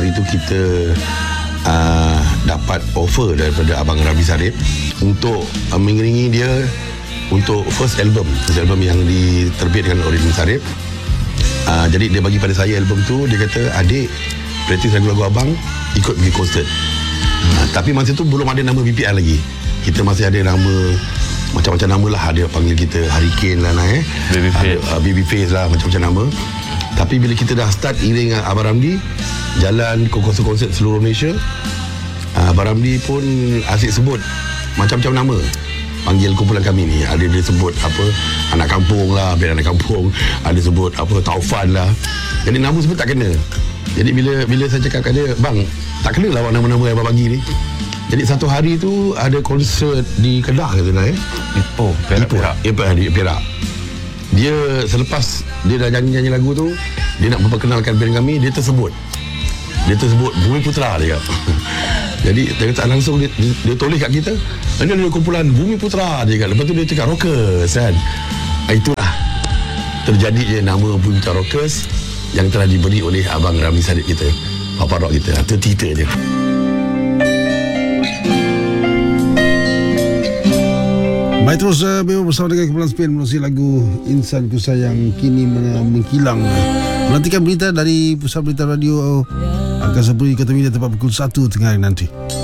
waktu itu kita dapat offer daripada Abang Ramli Sarip untuk mengiringi dia untuk first album yang diterbitkan oleh Ramli Sarip. Jadi dia bagi pada saya album tu. Dia kata, adik praktis lagu-lagu abang, ikut pergi konsert. Tapi masa tu belum ada nama BPR lagi. Kita masih ada nama macam-macam nama lah. Ada panggil kita Hurricane lah, Babyface lah, macam-macam nama. Tapi bila kita dah start iring Abang Ramli, jalan ke konsert seluruh Malaysia, Abang Ramli pun asyik sebut macam-macam nama, panggil kumpulan kami ni. Ada dia sebut apa, anak kampung lah, biar anak kampung. Ada sebut apa, Taufan lah. Jadi nama sebut tak kena. Jadi bila saya cakap kat dia, bang, tak kena lah nama-nama yang abang bagi ni. Jadi satu hari tu ada konsert di Kedah ke sana, Perak. Dia selepas dia dah nyanyi lagu tu, dia nak memperkenalkan band kami, dia tersebut Bumi Putra dia. Jadi tak langsung dia tulis kat kita, ini ada kumpulan Bumi Putra dia kata. Lepas tu dia cakap Rockers kan. Itulah terjadi je nama Bumi Putra Rockers yang telah diberi oleh Abang Ramli Sarip kita, Papa Rock kita. Itu cerita je. Baik, terus bersama dengan kumpulan Spin melalui lagu Insan Ku Sayang kini menghilang. Menantikan berita dari Pusat Berita Radio Angkasa Puri Kota Media tepat pukul 1 tengah hari nanti.